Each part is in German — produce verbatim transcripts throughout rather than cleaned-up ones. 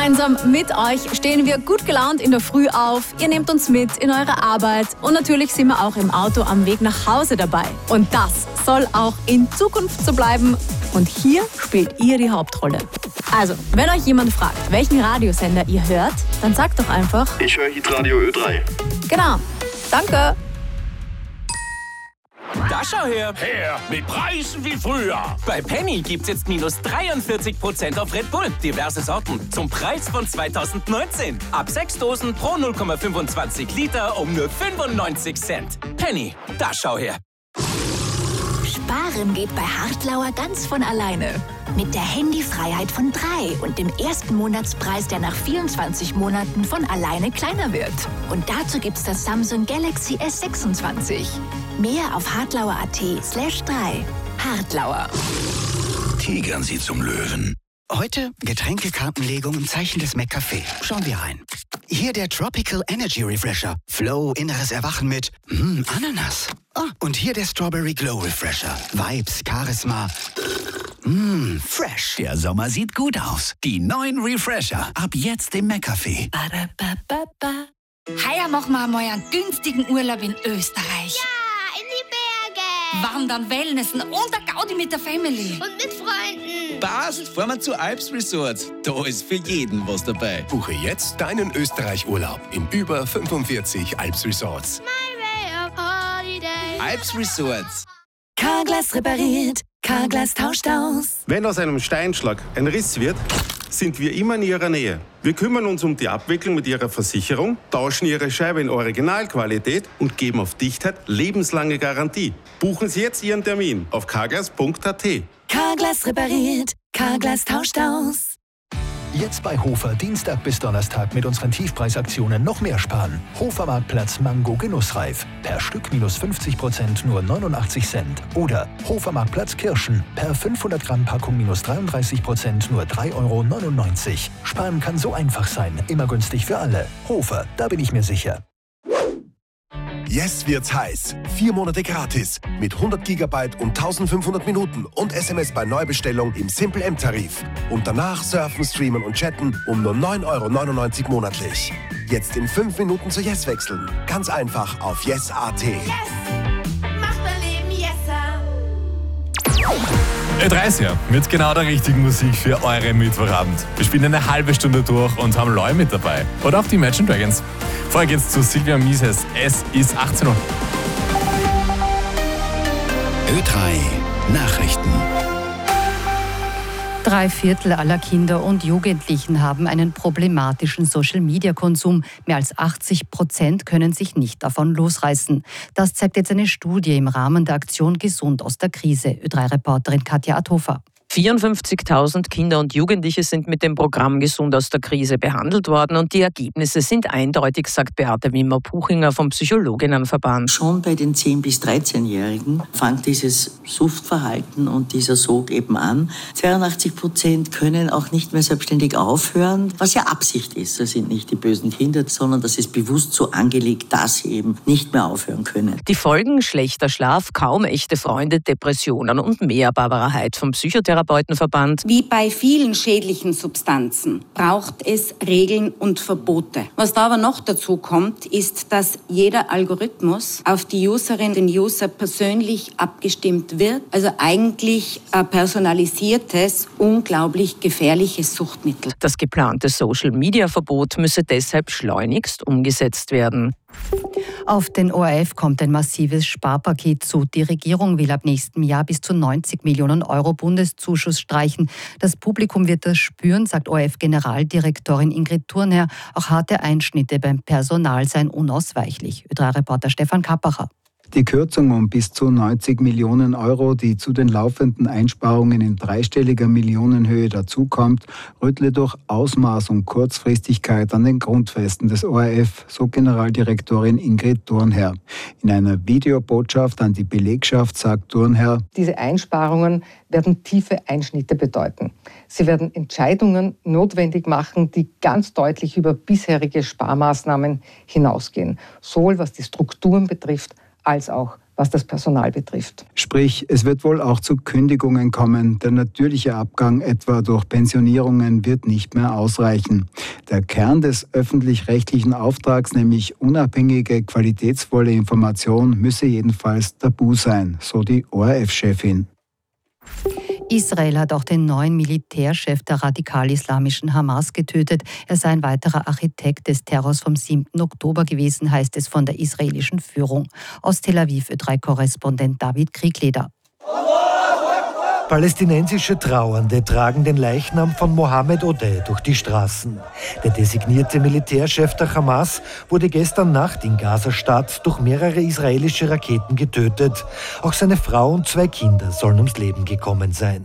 Gemeinsam mit euch stehen wir gut gelaunt in der Früh auf. Ihr nehmt uns mit in eure Arbeit und natürlich sind wir auch im Auto am Weg nach Hause dabei. Und das soll auch in Zukunft so bleiben. Und hier spielt ihr die Hauptrolle. Also, wenn euch jemand fragt, welchen Radiosender ihr hört, dann sagt doch einfach: Ich höre Hitradio Ö drei. Genau. Danke. Da schau her! Her, mit Preisen wie früher. Bei Penny gibt's jetzt minus dreiundvierzig Prozent auf Red Bull. Diverse Sorten zum Preis von zweitausendneunzehn. Ab sechs Dosen pro null Komma fünfundzwanzig Liter um nur fünfundneunzig Cent. Penny, da schau her! Sparen geht bei Hartlauer ganz von alleine. Mit der Handyfreiheit von drei und dem ersten Monatspreis, der nach vierundzwanzig Monaten von alleine kleiner wird. Und dazu gibt's das Samsung Galaxy S sechsundzwanzig. Mehr auf hartlauer.at slash drei. Hartlauer. Tigern Sie zum Löwen. Heute Getränkekartenlegung im Zeichen des McCafé. Schauen wir rein. Hier der Tropical Energy Refresher. Flow, inneres Erwachen mit mm, Ananas. Ah, und hier der Strawberry Glow Refresher. Vibes, Charisma. Mmm, fresh. Der Sommer sieht gut aus. Die neuen Refresher. Ab jetzt im McCafé. Heuer machen wir einmal einen günstigen Urlaub in Österreich. Ja, in die Berge. Wandern, Wellnessen und der Gaudi mit der Family. Und mit Freunden. Passt, fahren wir zu Alps Resorts. Da ist für jeden was dabei. Buche jetzt deinen Österreich-Urlaub in über fünfundvierzig Alps Resorts. My way of holiday. Alps Resorts. Carglass repariert, Carglass tauscht aus. Wenn aus einem Steinschlag ein Riss wird, sind wir immer in Ihrer Nähe. Wir kümmern uns um die Abwicklung mit Ihrer Versicherung, tauschen Ihre Scheibe in Originalqualität und geben auf Dichtheit lebenslange Garantie. Buchen Sie jetzt Ihren Termin auf carglass punkt a t. Carglass repariert, Carglass tauscht aus. Jetzt bei Hofer Dienstag bis Donnerstag mit unseren Tiefpreisaktionen noch mehr sparen. Hofer Marktplatz Mango Genussreif. Per Stück minus fünfzig Prozent nur neunundachtzig Cent. Oder Hofer Marktplatz Kirschen. Per fünfhundert Gramm Packung minus dreiunddreißig Prozent nur drei Euro neunundneunzig. Sparen kann so einfach sein. Immer günstig für alle. Hofer, da bin ich mir sicher. Jetzt wird's heiß. Vier Monate gratis. Mit hundert Gigabyte und eintausendfünfhundert Minuten und S M S bei Neubestellung im Simple M-Tarif. Und danach surfen, streamen und chatten um nur neun Euro neunundneunzig monatlich. Jetzt in fünf Minuten zu Yes wechseln. Ganz einfach auf yes punkt a t. Yes. Macht dein Leben yesser. Ö drei ist ja mit genau der richtigen Musik für euren Mittwochabend. Wir spielen eine halbe Stunde durch und haben Loy mit dabei. Oder auch die Imagine Dragons. Vorher geht's zu Silvia Mises. Es ist achtzehn Uhr. Ö drei Nachrichten. Drei Viertel aller Kinder und Jugendlichen haben einen problematischen Social-Media-Konsum. Mehr als achtzig Prozent können sich nicht davon losreißen. Das zeigt jetzt eine Studie im Rahmen der Aktion Gesund aus der Krise. Ö drei Reporterin Katja Athofer. vierundfünfzigtausend Kinder und Jugendliche sind mit dem Programm Gesund aus der Krise behandelt worden und die Ergebnisse sind eindeutig, sagt Beate Wimmer-Puchinger vom Psychologinnenverband. Schon bei den zehn- bis dreizehnjährigen fängt dieses Suchtverhalten und dieser Sog eben an. zweiundachtzig Prozent können auch nicht mehr selbstständig aufhören, was ja Absicht ist. Das sind nicht die bösen Kinder, sondern das ist bewusst so angelegt, dass sie eben nicht mehr aufhören können. Die Folgen: schlechter Schlaf, kaum echte Freunde, Depressionen und mehr. Barbara Heid vom Psychotherapeutenverband. Wie bei vielen schädlichen Substanzen braucht es Regeln und Verbote. Was da aber noch dazu kommt, ist, dass jeder Algorithmus auf die Userin, den User persönlich abgestimmt wird. Also eigentlich ein personalisiertes, unglaublich gefährliches Suchtmittel. Das geplante Social-Media-Verbot müsse deshalb schleunigst umgesetzt werden. Auf den O R F kommt ein massives Sparpaket zu. Die Regierung will ab nächstem Jahr bis zu neunzig Millionen Euro Bundeszuschuss streichen. Das Publikum wird das spüren, sagt O R F-Generaldirektorin Ingrid Thurnherr. Auch harte Einschnitte beim Personal seien unausweichlich. Ö drei Reporter Stefan Kappacher. Die Kürzung um bis zu neunzig Millionen Euro, die zu den laufenden Einsparungen in dreistelliger Millionenhöhe dazukommt, rüttle durch Ausmaß und Kurzfristigkeit an den Grundfesten des O R F, so Generaldirektorin Ingrid Thurnherr. In einer Videobotschaft an die Belegschaft sagt Thurnherr: Diese Einsparungen werden tiefe Einschnitte bedeuten. Sie werden Entscheidungen notwendig machen, die ganz deutlich über bisherige Sparmaßnahmen hinausgehen, sowohl was die Strukturen betrifft, als auch was das Personal betrifft. Sprich, es wird wohl auch zu Kündigungen kommen. Der natürliche Abgang etwa durch Pensionierungen wird nicht mehr ausreichen. Der Kern des öffentlich-rechtlichen Auftrags, nämlich unabhängige, qualitätsvolle Information, müsse jedenfalls tabu sein, so die O R F-Chefin. Israel hat auch den neuen Militärchef der radikal-islamischen Hamas getötet. Er sei ein weiterer Architekt des Terrors vom siebten Oktober gewesen, heißt es von der israelischen Führung. Aus Tel Aviv Ö drei Korrespondent David Kriegleder. Palästinensische Trauernde tragen den Leichnam von Mohammed Odeh durch die Straßen. Der designierte Militärchef der Hamas wurde gestern Nacht in Gaza-Stadt durch mehrere israelische Raketen getötet. Auch seine Frau und zwei Kinder sollen ums Leben gekommen sein.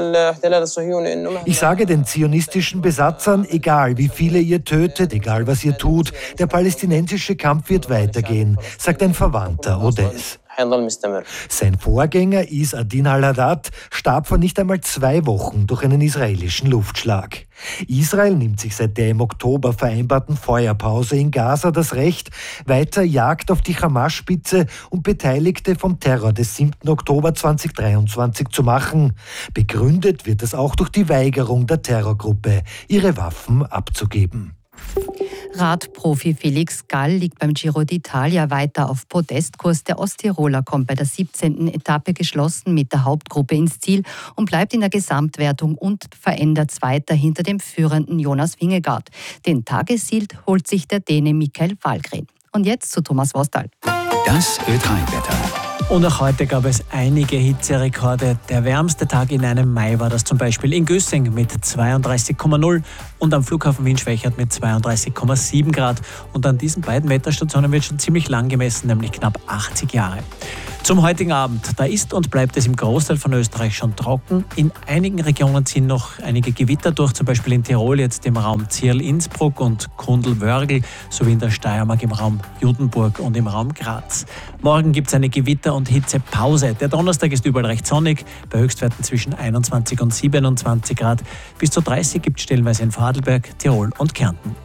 Ich sage den zionistischen Besatzern, egal wie viele ihr tötet, egal was ihr tut, der palästinensische Kampf wird weitergehen, sagt ein Verwandter Odehs. Sein Vorgänger Is Adin al-Haddad starb vor nicht einmal zwei Wochen durch einen israelischen Luftschlag. Israel nimmt sich seit der im Oktober vereinbarten Feuerpause in Gaza das Recht, weiter Jagd auf die Hamas-Spitze und Beteiligte vom Terror des siebten Oktober zweitausenddreiundzwanzig zu machen. Begründet wird es auch durch die Weigerung der Terrorgruppe, ihre Waffen abzugeben. Radprofi Felix Gall liegt beim Giro d'Italia weiter auf Podestkurs. Der Osttiroler kommt bei der siebzehnten Etappe geschlossen mit der Hauptgruppe ins Ziel und bleibt in der Gesamtwertung und verändert Zweiter hinter dem führenden Jonas Vingegaard. Den Tagessieg holt sich der Däne Mikael Wahlgren. Und jetzt zu Thomas Wostal. Das Ö drei Wetter. Und auch heute gab es einige Hitzerekorde. Der wärmste Tag in einem Mai war das zum Beispiel in Gössing mit zweiunddreißig Komma null und am Flughafen Wien-Schwächert mit zweiunddreißig Komma sieben Grad. Und an diesen beiden Wetterstationen wird schon ziemlich lang gemessen, nämlich knapp achtzig Jahre. Zum heutigen Abend, da ist und bleibt es im Großteil von Österreich schon trocken. In einigen Regionen ziehen noch einige Gewitter durch, zum Beispiel in Tirol jetzt im Raum Zierl-Innsbruck und Kundl-Wörgl, sowie in der Steiermark im Raum Judenburg und im Raum Graz. Morgen gibt es eine Gewitter- und Hitzepause. Der Donnerstag ist überall recht sonnig, bei Höchstwerten zwischen einundzwanzig und siebenundzwanzig Grad. Bis zu dreißig gibt es stellenweise in Vorarlberg, Tirol und Kärnten.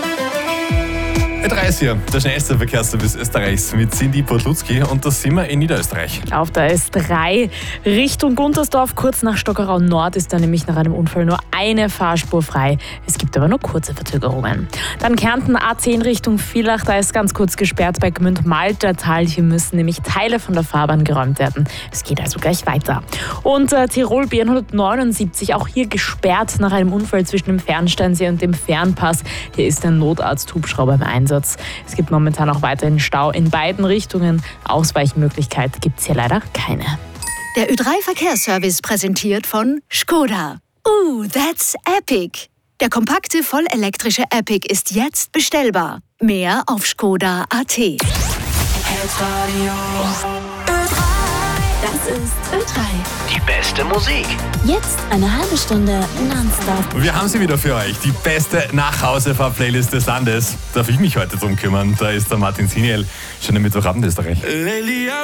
Ö drei ist hier, der schnellste Verkehrsservice Österreichs mit Cindy Podlutzki und da sind wir in Niederösterreich. Auf der S drei Richtung Guntersdorf, kurz nach Stockerau Nord, ist da nämlich nach einem Unfall nur eine Fahrspur frei. Es gibt aber nur kurze Verzögerungen. Dann Kärnten A zehn Richtung Villach, da ist ganz kurz gesperrt bei Gmünd-Maltertal. Hier müssen nämlich Teile von der Fahrbahn geräumt werden. Es geht also gleich weiter. Und äh, Tirol B hundertneunundsiebzig, auch hier gesperrt nach einem Unfall zwischen dem Fernsteinsee und dem Fernpass. Hier ist ein Notarzt-Hubschrauber im Einsatz. Es gibt momentan auch weiterhin Stau in beiden Richtungen. Ausweichmöglichkeit gibt es hier leider keine. Der Ö drei Verkehrsservice präsentiert von Skoda. Ooh, that's epic! Der kompakte, vollelektrische Epic ist jetzt bestellbar. Mehr auf skoda punkt a t. Das ist Ö drei. Die beste Musik. Jetzt eine halbe Stunde nonstop. Wir haben sie wieder für euch, die beste Nachhausefahr-Playlist des Landes. Darf ich mich heute drum kümmern? Da ist der Martin Siniel. Schönen Mittwochabend, Österreich.